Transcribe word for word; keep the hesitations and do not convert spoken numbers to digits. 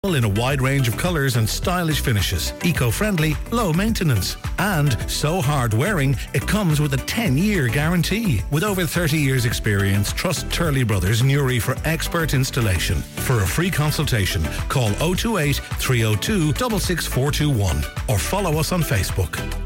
in a wide range of colours and stylish finishes, eco-friendly, low maintenance, and so hard-wearing it comes with a ten-year guarantee. With over thirty years experience, trust Turley Brothers Newry for expert installation. For a free consultation, call oh two eight, three oh two, six six four two one or follow us on Facebook.